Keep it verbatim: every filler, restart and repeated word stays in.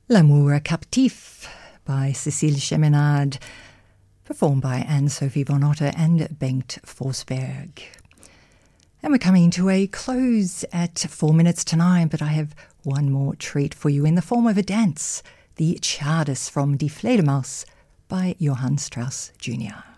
L'amour captif by Cécile Cheminade, performed by Anne-Sophie von Otter and Bengt Forsberg. And we're coming to a close at four minutes to nine, but I have one more treat for you in the form of a dance, the Czardas from Die Fledermaus by Johann Strauss Junior